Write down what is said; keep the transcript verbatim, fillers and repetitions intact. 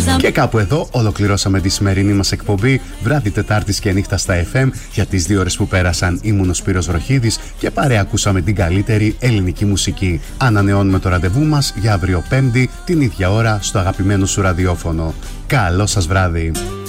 Και κάπου εδώ ολοκληρώσαμε τη σημερινή μας εκπομπή βράδυ Τετάρτης και νύχτα στα εφ εμ. Για τις δύο ώρες που πέρασαν ήμουν ο Σπύρος Βροχίδης και παρέα ακούσαμε την καλύτερη ελληνική μουσική. Ανανεώνουμε το ραντεβού μας για αύριο Πέμπτη την ίδια ώρα στο αγαπημένο σου ραδιόφωνο. Καλό σας βράδυ.